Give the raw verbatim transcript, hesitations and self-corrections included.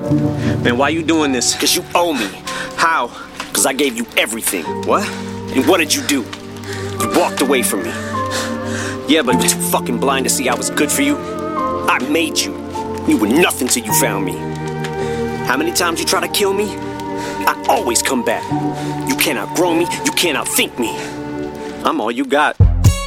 Man, why you doing this? Cause you owe me. How? Cause I gave you everything. What? And what did you do? You walked away from me. Yeah, but You too fucking blind to see I was good for you. I made you. You were nothing till you found me. How many times you try to kill me? I always come back. You can't outgrow me. You can't outthink me. I'm all you got.